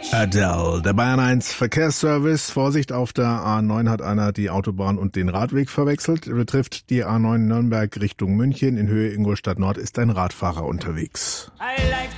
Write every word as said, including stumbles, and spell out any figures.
Adele, der Bayern eins Verkehrsservice. Vorsicht, auf der A neun hat einer die Autobahn und den Radweg verwechselt. Betrifft die A neun Nürnberg Richtung München. In Höhe Ingolstadt Nord ist ein Radfahrer unterwegs. I like